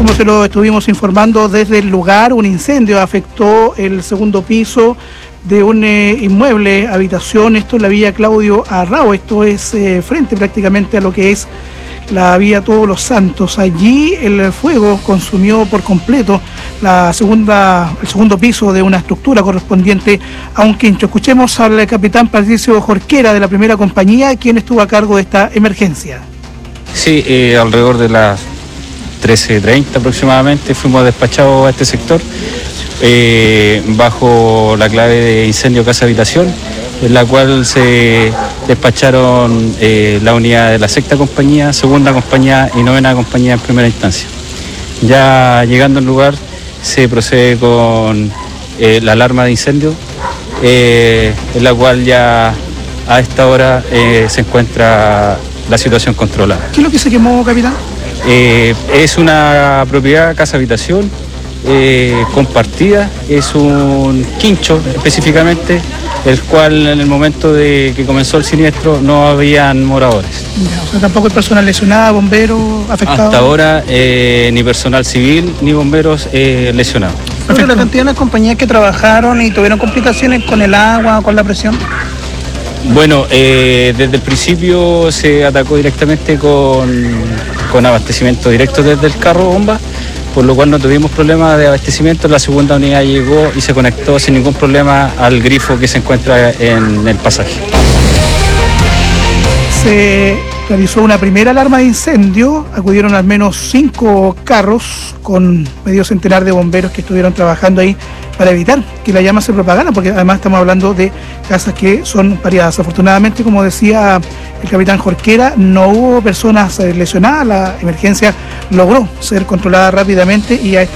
Como se lo estuvimos informando desde el lugar, un incendio afectó el segundo piso de un inmueble, habitación, esto es la vía Claudio Arrao, esto es frente prácticamente a lo que es la vía Todos los Santos. Allí el fuego consumió por completo el segundo piso de una estructura correspondiente a un quincho. Escuchemos al capitán Patricio Jorquera de la primera compañía, quien estuvo a cargo de esta emergencia. Sí, alrededor de las 13:30 aproximadamente fuimos despachados a este sector bajo la clave de incendio casa habitación, en la cual se despacharon la unidad de la sexta compañía, segunda compañía y novena compañía en primera instancia. Ya llegando al lugar se procede con la alarma de incendio, en la cual ya a esta hora se encuentra la situación controlada. ¿Qué es lo que se quemó, capitán? Es una propiedad casa habitación compartida, es un quincho específicamente, el cual en el momento de que comenzó el siniestro no habían moradores. Ya, o sea, tampoco hay personal lesionado, bomberos afectados. Hasta ahora ni personal civil ni bomberos lesionados. ¿Pero la cantidad de las compañías que trabajaron y tuvieron complicaciones con el agua, con la presión? Bueno, desde el principio se atacó directamente con abastecimiento directo desde el carro bomba, por lo cual no tuvimos problema de abastecimiento. La segunda unidad llegó y se conectó sin ningún problema al grifo que se encuentra en el pasaje. Se realizó una primera alarma de incendio, acudieron al menos 5 carros con medio centenar de bomberos que estuvieron trabajando ahí para evitar que la llama se propagara, porque además estamos hablando de casas que son variadas. Afortunadamente, como decía el capitán Jorquera, no hubo personas lesionadas, la emergencia logró ser controlada rápidamente y a esta